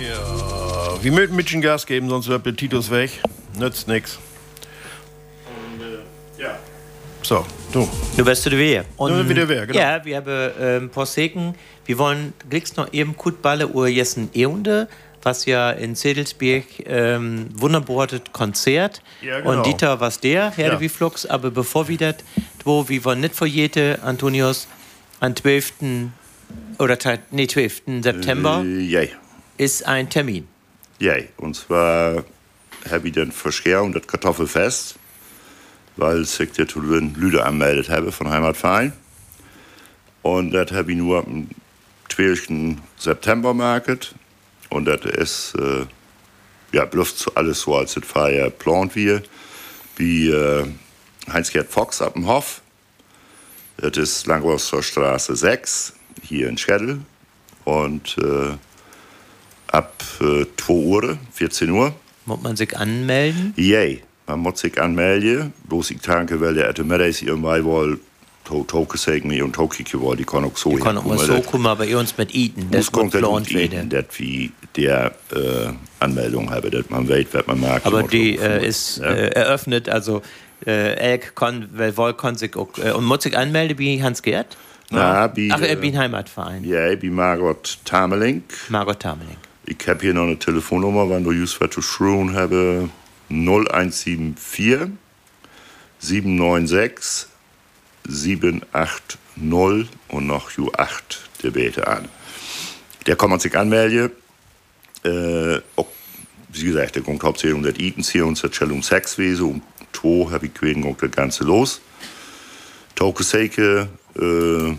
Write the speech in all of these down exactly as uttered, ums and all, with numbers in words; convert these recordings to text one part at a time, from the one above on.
Ja, wir möchten ein bisschen Gas geben, sonst wird der Titus weg. Nützt nix. Und, äh, ja. So, du. Du bist wieder. Und wieder wer, genau. Ja, wir haben äh, ein paar Seken. Wir wollen gleich noch eben gut balle Uhr jessen Eunde, was ja in Sedelsberg ähm, wunderbares Konzert. Ja, genau. Und Dieter was der, Herde ja. wie Flux. Aber bevor wir das, wo wir wollen nicht vor jede, Antonius, am zwölften oder nee, zwölften September Äh, ja. ist ein Termin. Ja, und zwar habe ich dann Verschärung das Kartoffelfest, weil sich der Tullen Lüde anmeldet habe von Heimatverein. Und das habe ich nur am zwölften September market. Und das ist, äh, ja, bloß alles so, als das vorher geplant wird. Wie äh, Heinz-Gerd Fox ab dem Hof. Das ist Langwasser Straße sechs, hier in Schädel. Und äh, ab äh, zwei Uhr, vierzehn Uhr. Muss man sich anmelden? Ja, man muss sich anmelden. Bloß ich danke, weil der Ette Meres irgendwie wohl Toke sagen mir und Toke gewollt, die kann auch so Die kann auch mal so kommen, aber ihr uns mit Eden. Das kommt geplant das Eden, das wie der äh, Anmeldung habe, dass man weiß, was man mag. Aber die äh, ist ja. äh, eröffnet, also äh, Elk kann, weil wohl kann sich auch, äh, und muss sich anmelden wie Hans-Gerd? Na, wie, Ach, äh, wie ein Heimatverein. Ja, wie Margot Tamelink. Margot Tamelink. Ich habe hier noch eine Telefonnummer, wenn du just was zu schreien habe, null eins sieben vier sieben neun sechs sieben acht null und noch Ju acht der Bete an. Der kann man sich anmelden. Äh, auch, wie gesagt, der kommt hauptsächlich um das Itens hier und das um Sexwesen. Um zwei habe ich quälen das Ganze los. Tauke Seike, äh,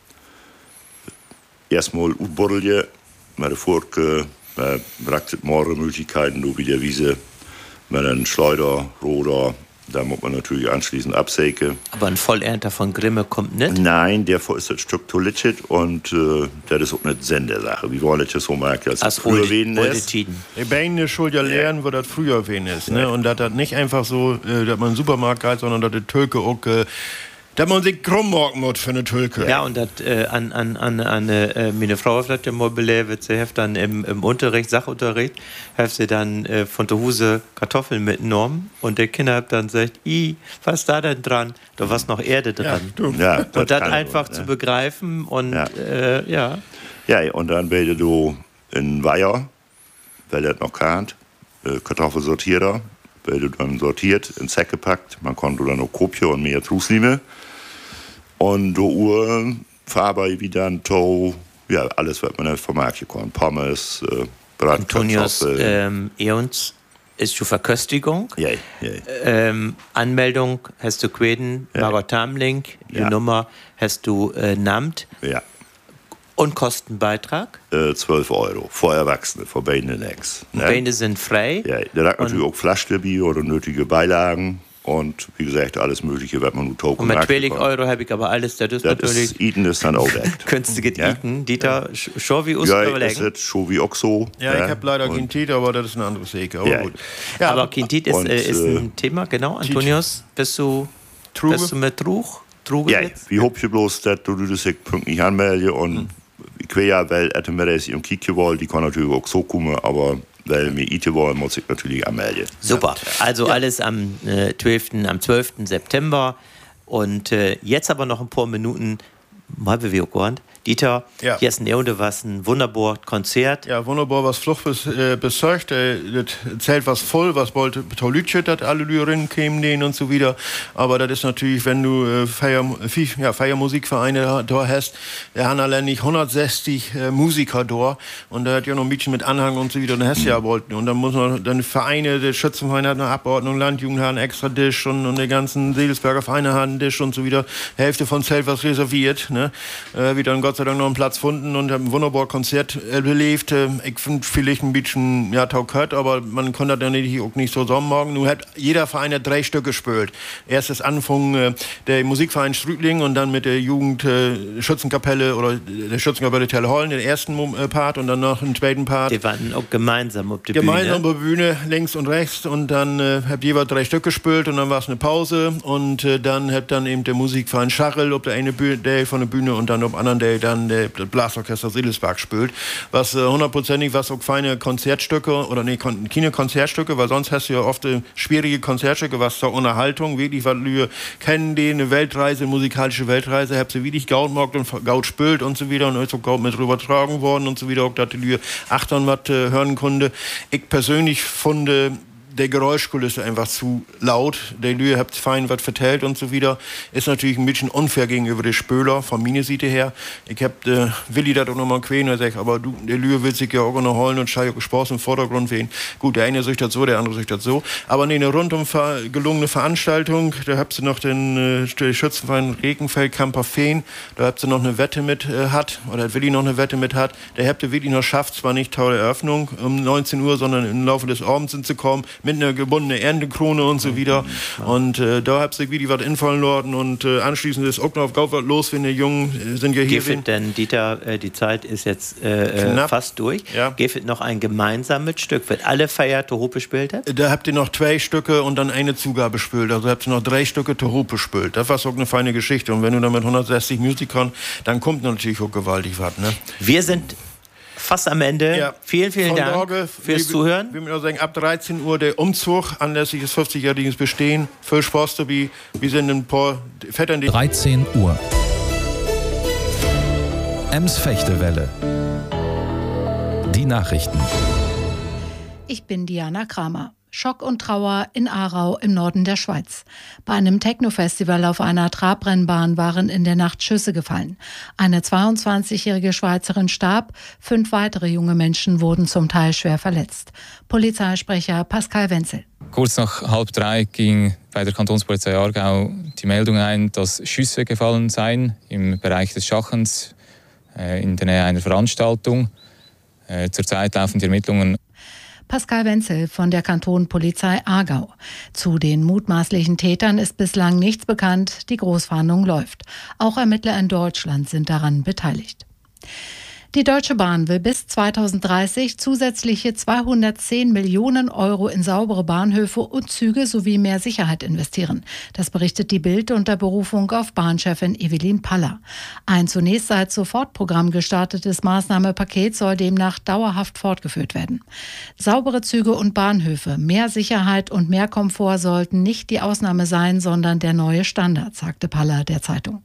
erstmal Utboddelje, mit der Furke, man brägt morgen Möglichkeiten, du wieder Wiese, mit einem Schleuder, Roder. Da muss man natürlich anschließend absägen. Aber ein Vollernter von Grimme kommt nicht? Nein, der ist das Stück Tolitschit und äh, das ist auch eine Sendersache. Wir wollen das so merken, als es früher wen ist. Die Beine schuld ja lernen, wo das früher wen ist. Ne? Und dass das nicht einfach so, äh, dass man einen Supermarkt geht, sondern dass die Türke auch, äh, dass man sich krumm machen muss für eine Türke. Ja, und das äh, an, an, an, an äh, meine Frau hat das ja mal belebt, sie hat dann im, im Unterricht, Sachunterricht, hat sie dann äh, von der Huse Kartoffeln mitgenommen und der Kinder hat dann gesagt, i, was ist da denn dran? Da war noch Erde dran. Ja, ja, das und das einfach wohl, zu ja. begreifen und ja. Äh, ja. Ja, und dann werde du in Weiher, weil das noch kannt, äh, Kartoffelsortierer, werde du dann sortiert, in Säcke gepackt, man konnte dann noch Kopie und mehr Truslime. Und die Uhr verarbeite ich dann to, ja, alles, was man vom Markt kann. Pommes, äh, Antonius, ähm, Eons ist zur Verköstigung. Ja, ja. Ähm, Anmeldung hast du Queden, Ja. Margot Tamlink, die Ja. Nummer hast du äh, Namt. Ja. Und Kostenbeitrag? Äh, zwölf Euro. Für Erwachsene, für Beine nix. Ne? Beine sind frei. Ja, da hat natürlich auch Flaschenbier oder nötige Beilagen. Und wie gesagt, alles Mögliche, was man nur Token Und mit zwölf Euro habe ich aber alles, das ist das natürlich. Ist, Eden ist dann auch weg. Künstliches Ja? Eden. Dieter, ja. schon wie Ja, überlegen. ist schon wie auch so. Ja, ich habe leider kein Tit, aber das ist ein anderes Ecke. Aber Ja. gut. Ja, aber kein Tit ist, und, äh, ist äh, ein Thema, genau. Antonius, bist du, Truge? bist du mit Truch? Truge Ja, jetzt? wie hoffe ich bloß, dass du das pünktlich anmeldest und hm. ich will ja, weil hätte mir das im Kieke wollen, die kann natürlich auch so kommen, aber weil wir ite wollen, muss ich natürlich anmelden. Super. Also ja. alles am, äh, zwölften, am zwölften September. Und äh, jetzt aber noch ein paar Minuten, mal wie wir gehabt. Dieter, ja. hier ist ein Eunde, was ein wunderbares Konzert. Ja, wunderbar, was Flucht bis, äh, besorgt. Äh, das Zelt war voll, was wollte Tolütschet, dass alle Lyrinnen kämen denen und so wieder. Aber das ist natürlich, wenn du äh, Feier, ja, Feiermusikvereine da hast, der haben allein nicht hundertsechzig äh, Musiker da und da hat ja noch ein bisschen mit Anhang und so wieder, dann hast du ja wollten. Und dann muss man, dann Vereine, der Schützenverein hat eine Abordnung, Landjugend hat einen extra Tisch und, und die ganzen Sedelsberger Vereine haben einen Tisch und so wieder. Hälfte von Zelt was reserviert, ne? Äh, wieder ein Gott sei Dank noch einen Platz gefunden und haben ein wunderbares Konzert äh, belebt. Äh, ich finde vielleicht ein bisschen, ja, taugert, aber man konnte das nicht, auch nicht so sagen morgen. Nun hat jeder Verein hat drei Stücke gespielt. Erst das Anfang äh, der Musikverein Strütling und dann mit der Jugend äh, Schützenkapelle oder der Schützenkapelle Telhollen, den ersten äh, Part und dann noch einen zweiten Part. Die waren auch gemeinsam auf der gemeinsam Bühne. auf der Bühne, links und rechts und dann äh, habt jeweils drei Stücke gespielt und dann war es eine Pause und äh, dann hat dann eben der Musikverein Schachel auf der eine Bühne, der von der Bühne und dann auf der anderen der dann der Blasorchester Selinsberg spielt. Was äh, hundertprozentig, was auch keine Konzertstücke, oder nee, keine Konzertstücke, weil sonst hast du ja oft äh, schwierige Konzertstücke, was zur Unterhaltung, wirklich, weil wir kennen die, eine Weltreise, musikalische Weltreise, habt sie wirklich gaut mockt und gaut spült und so wieder, und ist auch gaut mit rübertragen worden und so wieder, auch dass die Lühe achtern was äh, hören konnte. Ich persönlich funde der Geräuschkulisse einfach zu laut. Der Lühe habt fein was vertellt und so wieder. Ist natürlich ein bisschen unfair gegenüber den Spöler, von meiner Seite her. Ich hab äh, Willi da doch nochmal quälen und sag, aber du, der Lühe will sich ja auch noch holen und schei auch Spaß im Vordergrund wehen. Gut, der eine sucht das so, der andere sucht das so. Aber nee, eine rundum ver gelungene Veranstaltung. Da habt ihr noch den äh, Schützenverein Regenfeld Camper Feen. Da habt ihr noch eine Wette mit äh, hat, oder Willi noch eine Wette mit hat. Der habt ihr wirklich noch schafft, zwar nicht tolle Eröffnung um neunzehn Uhr, sondern im Laufe des Abends sind sie kommen, mit einer gebundenen Erntekrone und so wieder. Und äh, da habt ihr wirklich was infallen worden und äh, anschließend ist auch noch auf Gaut was los, wenn die Jungen äh, sind ja hier. Gefit denn, Dieter, äh, die Zeit ist jetzt äh, fast durch. Ja. Gefit noch ein gemeinsames Stück, wird alle Feier to Hope gespielt hat? Da habt ihr noch zwei Stücke und dann eine Zugabe gespielt. Also habt ihr noch drei Stücke to Hope gespielt. Das war auch eine feine Geschichte. Und wenn du dann mit hundertsechzig Musikern, dann kommt natürlich auch gewaltig was. Ne? Wir sind fast am Ende. Ja. Vielen, vielen Von Dank Dorge, fürs wir, Zuhören. Wir müssen sagen, ab dreizehn Uhr der Umzug anlässlich des fünfzigjährigen Bestehen. Viel Spaß dabei. Wir sind ein paar Vettern. dreizehn Uhr. Ems Fechtewelle. Die Nachrichten. Ich bin Diana Kramer. Schock und Trauer in Aarau im Norden der Schweiz. Bei einem Techno-Festival auf einer Trabrennbahn waren in der Nacht Schüsse gefallen. Eine zweiundzwanzigjährige Schweizerin starb, fünf weitere junge Menschen wurden zum Teil schwer verletzt. Polizeisprecher Pascal Wenzel. Kurz nach halb drei ging bei der Kantonspolizei Aargau die Meldung ein, dass Schüsse gefallen seien im Bereich des Schachens äh, in der Nähe einer Veranstaltung. Äh, zurzeit laufen die Ermittlungen. Pascal Wenzel von der Kantonpolizei Aargau. Zu den mutmaßlichen Tätern ist bislang nichts bekannt. Die Großfahndung läuft. Auch Ermittler in Deutschland sind daran beteiligt. Die Deutsche Bahn will bis zweitausenddreißig zusätzliche zweihundertzehn Millionen Euro in saubere Bahnhöfe und Züge sowie mehr Sicherheit investieren. Das berichtet die Bild unter Berufung auf Bahnchefin Evelyn Paller. Ein zunächst seit Sofortprogramm gestartetes Maßnahmenpaket soll demnach dauerhaft fortgeführt werden. Saubere Züge und Bahnhöfe, mehr Sicherheit und mehr Komfort sollten nicht die Ausnahme sein, sondern der neue Standard, sagte Paller der Zeitung.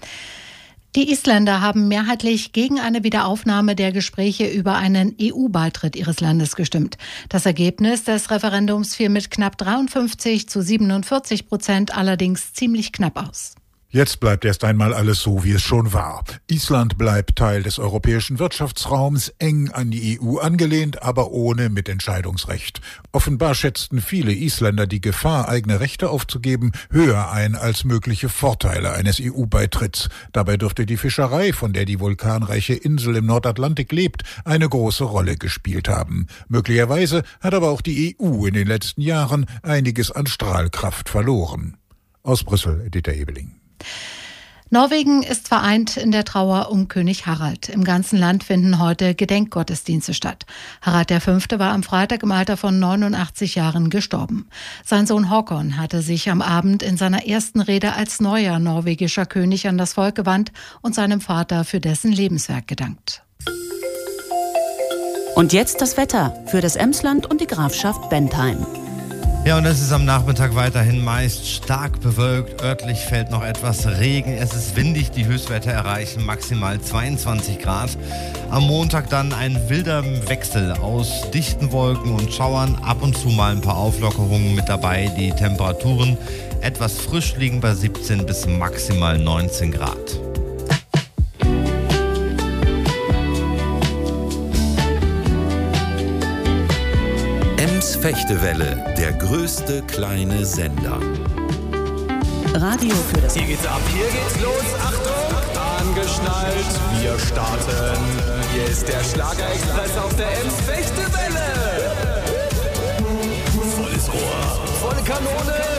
Die Isländer haben mehrheitlich gegen eine Wiederaufnahme der Gespräche über einen E U-Beitritt ihres Landes gestimmt. Das Ergebnis des Referendums fiel mit knapp dreiundfünfzig zu siebenundvierzig Prozent allerdings ziemlich knapp aus. Jetzt bleibt erst einmal alles so, wie es schon war. Island bleibt Teil des europäischen Wirtschaftsraums, eng an die E U angelehnt, aber ohne Mitentscheidungsrecht. Offenbar schätzten viele Isländer die Gefahr, eigene Rechte aufzugeben, höher ein als mögliche Vorteile eines E U-Beitritts. Dabei dürfte die Fischerei, von der die vulkanreiche Insel im Nordatlantik lebt, eine große Rolle gespielt haben. Möglicherweise hat aber auch die E U in den letzten Jahren einiges an Strahlkraft verloren. Aus Brüssel, Dieter Ebeling. Norwegen ist vereint in der Trauer um König Harald. Im ganzen Land finden heute Gedenkgottesdienste statt. Harald der Fünfte war am Freitag im Alter von neunundachtzig Jahren gestorben. Sein Sohn Håkon hatte sich am Abend in seiner ersten Rede als neuer norwegischer König an das Volk gewandt und seinem Vater für dessen Lebenswerk gedankt. Und jetzt das Wetter für das Emsland und die Grafschaft Bentheim. Ja, und es ist am Nachmittag weiterhin meist stark bewölkt. Örtlich fällt noch etwas Regen. Es ist windig. Die Höchstwerte erreichen maximal zweiundzwanzig Grad. Am Montag dann ein wilder Wechsel aus dichten Wolken und Schauern. Ab und zu mal ein paar Auflockerungen mit dabei. Die Temperaturen etwas frisch liegen bei siebzehn bis maximal neunzehn Grad. Ems Fechtewelle, der größte kleine Sender. Radio für das... Hier geht's ab, hier geht's los, Achtung! Angeschnallt, wir starten. Hier ist der Schlagerexpress auf der Ems Fechtewelle. Volles Rohr, volle Kanone,